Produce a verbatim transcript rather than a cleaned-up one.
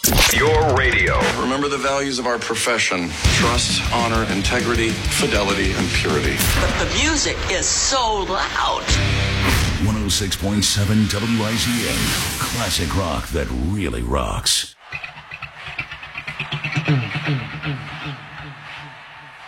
Your radio. Remember the values of our profession: trust, honor, integrity, fidelity, and purity. But the music is so loud. one oh six point seven W I Z N. Classic rock that really rocks.